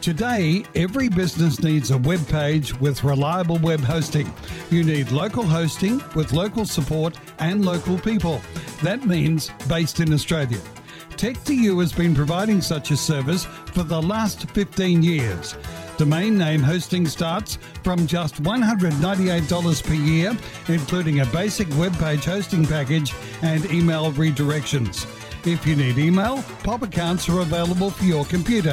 Today, every business needs a web page with reliable web hosting. You need local hosting with local support and local people. That means based in Australia. Tech2U has been providing such a service for the last 15 years. Domain name hosting starts from just $198 per year, including a basic web page hosting package and email redirections. If you need email, POP accounts are available for your computer.